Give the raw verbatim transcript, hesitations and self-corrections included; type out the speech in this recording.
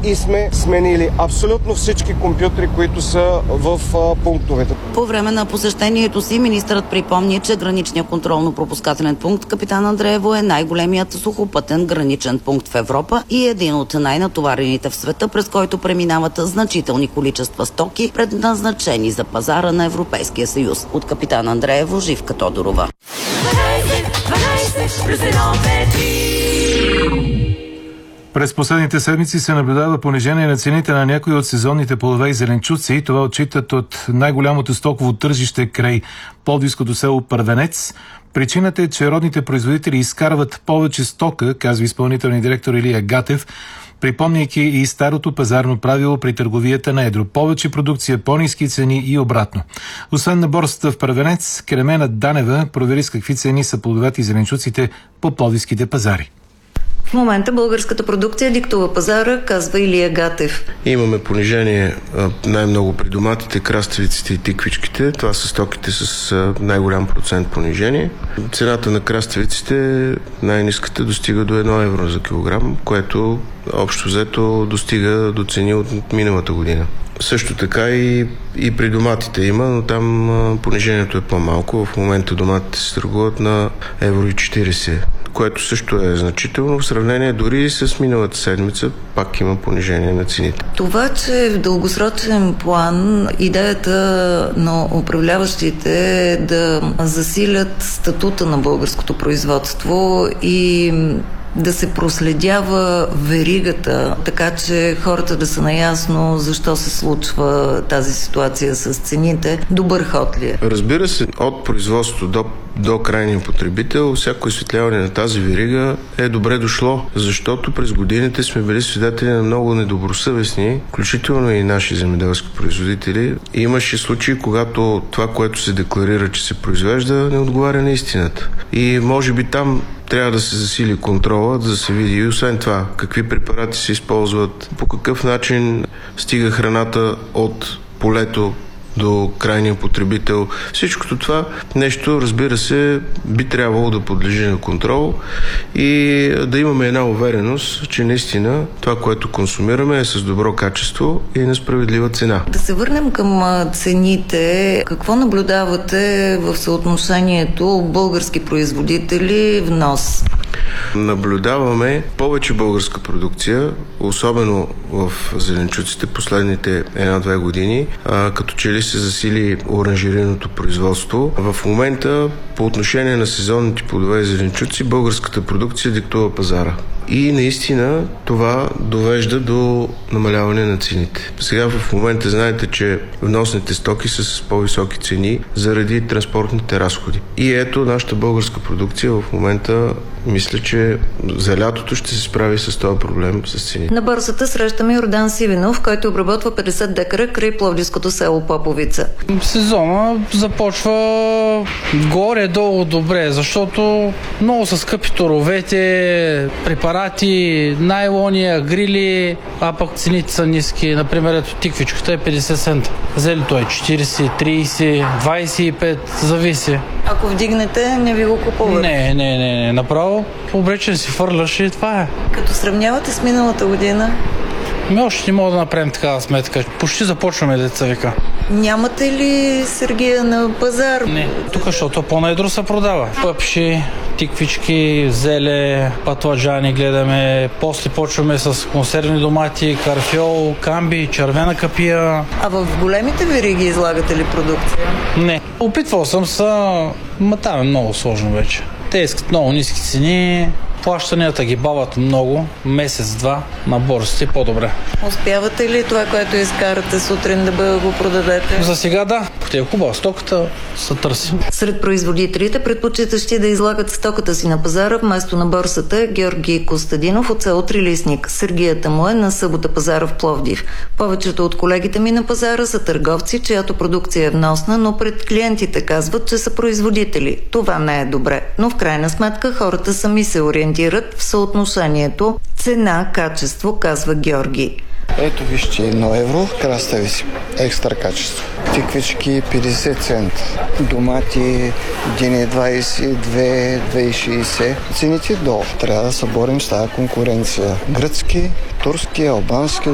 и сме сменили абсолютно всички компютри, които са в а, пунктовете. По време на посещението си министърът припомни, че граничният контролно-пропускателен пункт Капитан Андреево е най-големият сухопътен граничен пункт в Европа и един от най-натоварените в света, през който преминават значителни количества стоки, предназначени за пазара на Европейския съюз. От Капитан Андреево, Живка Тодорова. През последните седмици се наблюдава понижение на цените на някои от сезонните плодове и зеленчуци. Това отчитат от най-голямото стоково тържище край пловдивското село Първенец. Причината е, че родните производители изкарват повече стока, казва изпълнителният директор Илия Гатев, припомняйки и старото пазарно правило при търговията на едро. Повече продукция, по-ниски цени и обратно. Освен на борсата в Първенец, Кремена Данева провери с какви цени са плодовете и зеленчуците по пловдивските пазари. В момента българската продукция диктува пазара, казва Илия Гатев. Имаме понижение най-много при доматите, краставиците и тиквичките. Това са стоките с най-голям процент понижение. Цената на краставиците, най-ниската, достига до едно евро за килограм, което общо взето достига до цени от миналата година. Също така и, и при доматите има, но там а, понижението е по-малко. В момента доматите се търгуват на евро и четирийсет, което също е значително в сравнение дори с миналата седмица. Пак има понижение на цените. Това, че в дългосрочен план идеята на управляващите е да засилят статута на българското производство и да се проследява веригата, така че хората да са наясно защо се случва тази ситуация с цените. Добър ход ли е? Разбира се, от производство до, до крайния потребител, всяко изсветляване на тази верига е добре дошло, защото през годините сме били свидетели на много недобросъвестни, включително и наши земеделски производители. И имаше случаи, когато това, което се декларира, че се произвежда, не отговаря на истината. И може би там трябва да се засили контрола, да се види и освен това какви препарати се използват, по какъв начин стига храната от полето до крайния потребител. Всичкото това нещо, разбира се, би трябвало да подлежи на контрол и да имаме една увереност, че наистина това, което консумираме, е с добро качество и на справедлива цена. Да се върнем към цените. Какво наблюдавате в съотношението български производители внос? Наблюдаваме повече българска продукция, особено в зеленчуците последните една-две години, а, като че ли се засили оранжерийното производство. В момента по отношение на сезонните плодове и зеленчуци българската продукция диктува пазара. И наистина това довежда до намаляване на цените. Сега в момента знаете, че вносните стоки са с по-високи цени заради транспортните разходи. И ето нашата българска продукция в момента мисля, че за лятото ще се справи с този проблем с цените. На борсата срещаме Йордан Сивинов, който обработва петдесет декара край пловдивското село Поповица. Сезона започва горе-долу добре, защото много са скъпи торовете, препарати, найлони, агрили, а пък цените са ниски. Например, ето тиквичката е петдесет цента. Зелето е четирийсет, трийсет, двайсет и пет, зависи. Ако вдигнете, не ви го купуват? Не, не, не, не. Направо обречен си фърляш и това е. Като сравнявате с миналата година? Ми още не мога да направим такава сметка. Почти започваме, деца вика. Нямате ли сергия на пазар? Не, тук, защото по-наедро се продава. Пъпши, тиквички, зеле, патладжани гледаме. После почваме с консервни домати, карфиол, камби, червена капия. А в големите вериги излагате ли продукция? Не. Опитвал съм се, ма там е много сложно вече. Те искат много ниски цени, плащанията ги бават много, месец-два на борсите по-добре. Успявате ли това, което изкарате сутрин да го продадете? За сега да. Те е хубава стоката, се търси. Сред производителите, предпочитащи да излагат стоката си на пазара вместо на борсата, е Георги Костадинов от село Трилистник. Сергията му е на събота пазара в Пловдив. Повечето от колегите ми на пазара са търговци, чиято продукция е вносна, но пред клиентите казват, че са производители. Това не е добре, но в крайна сметка хората сами се ориентират в съотношението цена-качество, казва Георги. Ето вижте, едно евро, краставици, екстра качество. Тиквички петдесет цента, домати един двайсет, две, две шейсет. Цените долу. Трябва да се борим с тази конкуренция. Гръцки, турски, албански,